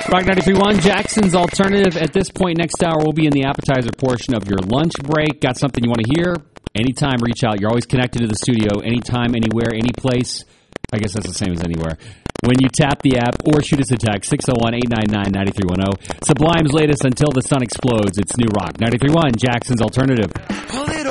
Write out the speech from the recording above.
Rock 93.1, Jackson's Alternative. At this point next hour, we'll be in the appetizer portion of your lunch break. Got something you want to hear? Anytime, reach out. You're always connected to the studio. Anytime, anywhere, any place. I guess that's the same as anywhere. When you tap the app or shoot us a text, 601-899-9310. Sublime's latest Until the Sun Explodes. It's New Rock 93.1, Jackson's Alternative.